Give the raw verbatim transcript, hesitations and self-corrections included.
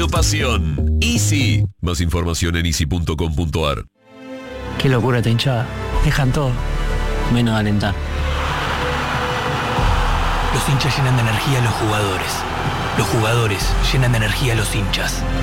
tu pasión. Easy. Más información en easy punto com punto ar. Qué locura esta hinchada. Dejan todo, menos alentar. Los hinchas llenan de energía a los jugadores. Los jugadores llenan de energía a los hinchas.